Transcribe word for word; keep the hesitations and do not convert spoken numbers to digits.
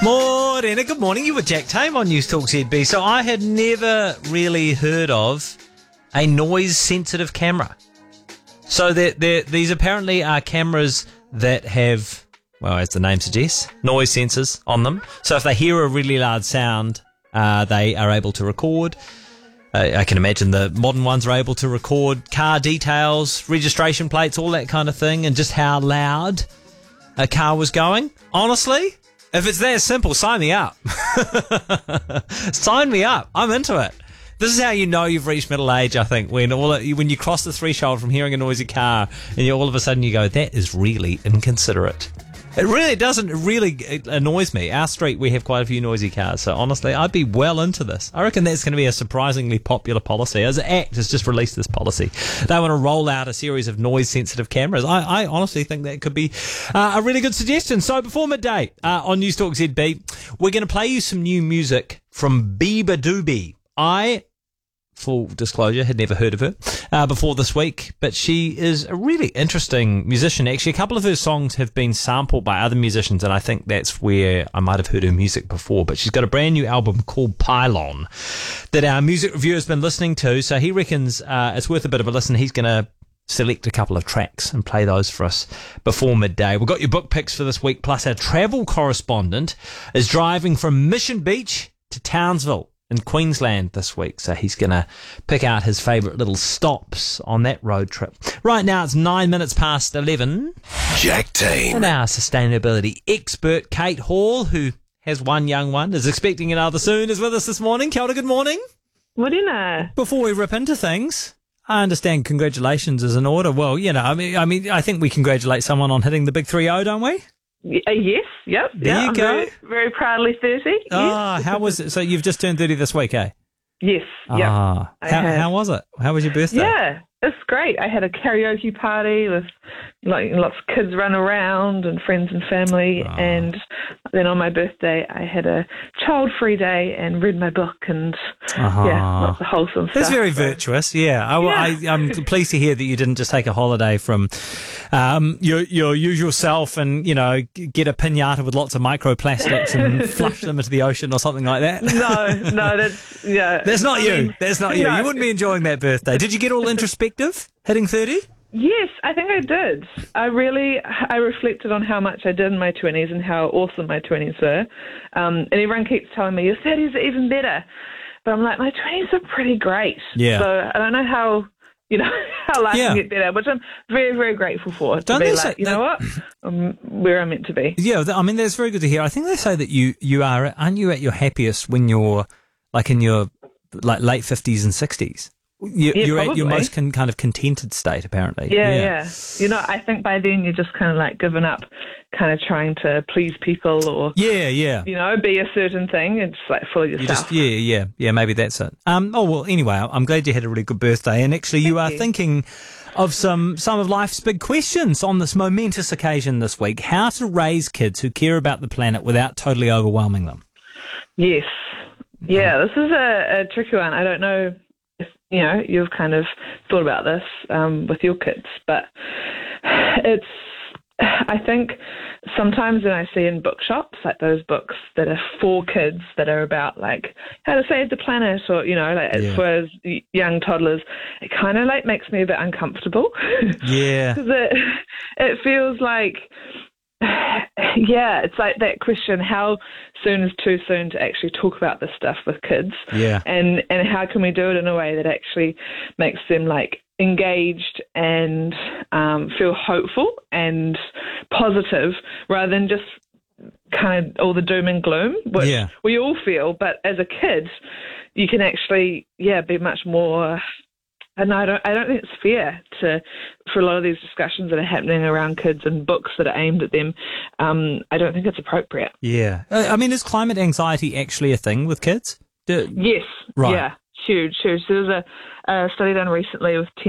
Morena, good morning. You were Jack Tame on News Talk Z B. So I had never really heard of a noise-sensitive camera. So they're, they're, these apparently are cameras that have, well, as the name suggests, noise sensors on them. So if they hear a really loud sound, uh, they are able to record. Uh, I can imagine the modern ones are able to record car details, registration plates, all that kind of thing, and just how loud a car was going. Honestly, if it's that simple, sign me up. Sign me up. I'm into it. This is how you know you've reached middle age, I think, when all when you cross the threshold from hearing a noisy car and you all of a sudden you go, that is really inconsiderate. It really doesn't. It really it annoys me. Our street, we have quite a few noisy cars, so honestly, I'd be well into this. I reckon that's going to be a surprisingly popular policy. As ACT has just released this policy, they want to roll out a series of noise-sensitive cameras. I, I honestly think that could be uh, a really good suggestion. So before midday uh, on News Talk Z B, we're going to play you some new music from Beabadoobee. I, full disclosure, had never heard of her uh, before this week, but she is a really interesting musician. Actually, a couple of her songs have been sampled by other musicians, and I think that's where I might have heard her music before. But she's got a brand new album called Pylon that our music reviewer has been listening to, so he reckons uh, it's worth a bit of a listen. He's going to select a couple of tracks and play those for us before midday. We've got your book picks for this week, plus our travel correspondent is driving from Mission Beach to Townsville in Queensland this week, so he's going to pick out his favourite little stops on that road trip. Right now it's nine minutes past eleven. Jack Tame. And our sustainability expert, Kate Hall, who has one young one, is expecting another soon, is with us this morning. Kia ora, good morning. Morena. Before we rip into things, I understand congratulations is in order. Well, you know, I mean, I mean, I think we congratulate someone on hitting the big three oh, don't we? Uh, yes, yep. There yeah, you I'm go. Very, very proudly thirty. Oh, yes. how was it? So you've just turned thirty this week, eh? Yes, yep. Ah, I how, have. how was it? How was your birthday? Yeah, it's great. I had a karaoke party with like lots of kids run around and friends and family, Oh. and then on my birthday I had a child-free day and read my book and Uh-huh. yeah, lots of wholesome That's stuff. very so- virtuous, yeah. I, Yeah. I, I'm pleased to hear that you didn't just take a holiday from um, your your usual self and, you know, g- get a piñata with lots of microplastics and flush them into the ocean or something like that. No, no, that's yeah. That's not I you. mean, That's not you. no. You wouldn't be enjoying that birthday. Did you get all introspective, hitting thirty? Yes, I think I did. I really, I reflected on how much I did in my twenties and how awesome my twenties were. Um, and everyone keeps telling me, your thirties are even better. But I'm like, my twenties are pretty great. Yeah. So I don't know how, you know, how life Yeah. can get better, which I'm very, very grateful for. To Don't be they like, say- you know what? I'm where I'm meant to be. Yeah, th- I mean, that's very good to hear. I think they say that you, you are, aren't you at your happiest when you're, like, in your, like, late fifties and sixties? You, Yeah, you're at your probably. most con- kind of contented state, apparently. Yeah, yeah, You know, I think by then you're just kind of like given up, kind of trying to please people or, Yeah, yeah. you know, be a certain thing. It's like full of You yourself. just, yeah, yeah, yeah, maybe that's it. Um, oh, well, anyway, I'm glad you had a really good birthday. And actually, you Thank are you. thinking of some, some of life's big questions on this momentous occasion this week. How to raise kids who care about the planet without totally overwhelming them. Yes. Yeah, this is a, a tricky one. I don't know if, you know, you've kind of thought about this um, with your kids, but it's, I think sometimes when I see in bookshops, like those books that are for kids that are about like how to save the planet or, you know, like Yeah. for y- young toddlers, it kind of like makes me a bit uncomfortable. Yeah. Because it, it feels like, yeah, it's like that question, how soon is too soon to actually talk about this stuff with kids? Yeah. And and how can we do it in a way that actually makes them like engaged and um, feel hopeful and positive rather than just kind of all the doom and gloom, which Yeah. we all feel. But as a kid, you can actually, yeah, be much more. And I don't, I don't think it's fair to, for a lot of these discussions that are happening around kids and books that are aimed at them. Um, I don't think it's appropriate. Yeah. Uh, I mean, is climate anxiety actually a thing with kids? Do, Yes, Right. yeah, huge, huge. There was a, a study done recently with ten